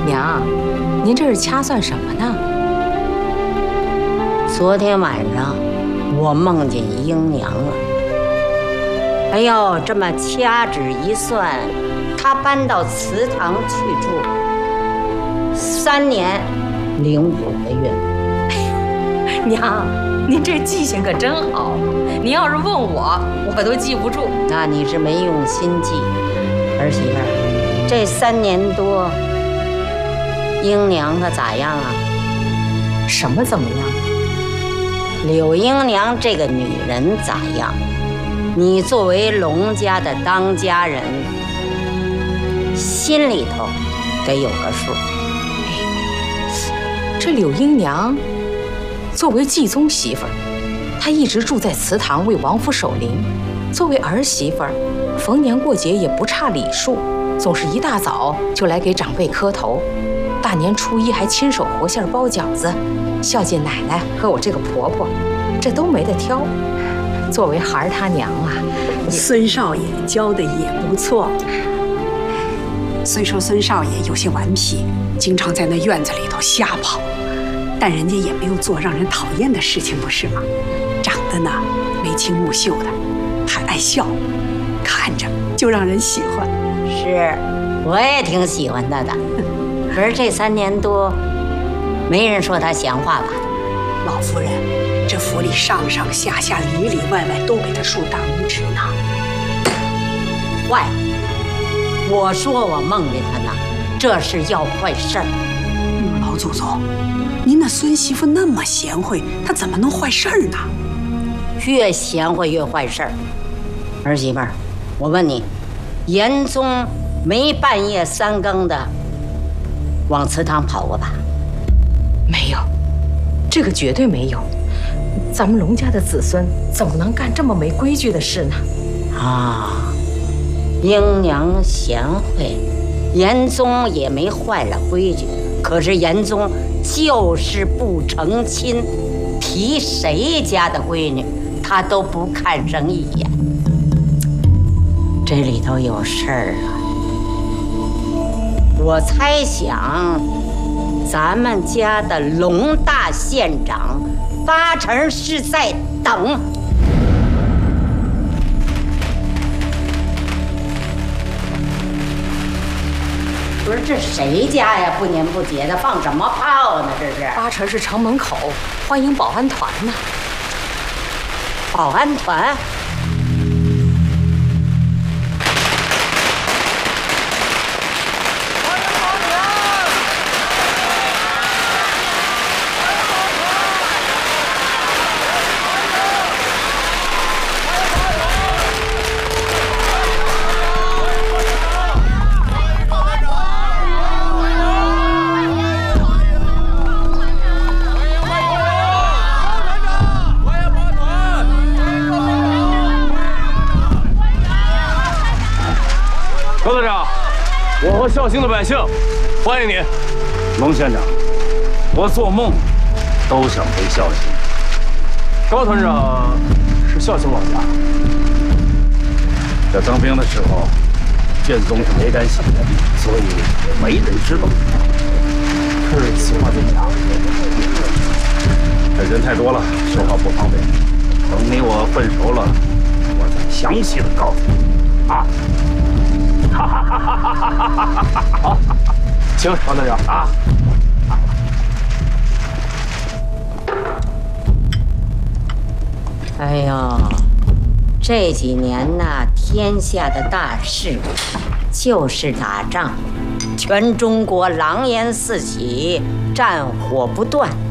娘，您这是掐算什么呢？ 昨天晚上我梦见英娘了。哎呦，这么掐指一算，她搬到祠堂去住3年0.5个月。 娘，您这记性可真好。您要是问我，我都记不住。 那你是没用心记。儿媳妇儿，这3年多，英娘她咋样啊？ 什么怎么样？ 柳英娘这个女人咋样？你作为龙家的当家人，心里头得有个数。 这柳英娘作为继宗媳妇儿，她一直住在祠堂为王府守灵。作为儿媳妇儿，逢年过节也不差礼数，总是一大早就来给长辈磕头。大年初一还亲手和馅包饺子，孝敬奶奶和我这个婆婆，这都没得挑。作为孩儿他娘啊， 孙少爷教的也不错。虽说孙少爷有些顽皮，经常在那院子里头瞎跑，但人家也没有做让人讨厌的事情，不是吗？长得呢眉清目秀的，还爱笑，看着就让人喜欢。 是，我也挺喜欢他的。可是这3年多，没人说他闲话吧？ 老夫人，这府里上上下下、里里外外都给他竖大拇指呢。 坏了！我说我梦见他呢，这是要坏事儿。 老祖宗，您那孙媳妇那么贤惠，她怎么能坏事儿呢？ 越贤惠越坏事儿。儿媳妇儿，我问你，严宗没半夜3更的往祠堂跑过吧？ 没有，这个绝对没有。咱们龙家的子孙怎么能干这么没规矩的事呢？ 啊，英娘贤惠，严宗也没坏了规矩。可是严宗就是不成亲，提谁家的闺女，他都不看上一眼。这里头有事儿啊！我猜想，咱们家的龙大县长8成是在等。不是，这谁家呀？不年不节的放什么炮呢？这是 8成是城门口欢迎保安团呢。 保安团。 高队长，我和绍兴的百姓欢迎你。 龙县长，我做梦都想回绍兴。 高团长是绍兴老家。 在当兵的时候，卷宗是没敢写，所以没人知道。 是此话怎讲？ 这人太多了，说话不方便。等你我混熟了，我再详细的告诉你。啊！哈哈哈哈哈哈！好， 请高队长啊。 哎呦，这几年呢，天下的大事就是打仗，全中国狼烟四起，战火不断。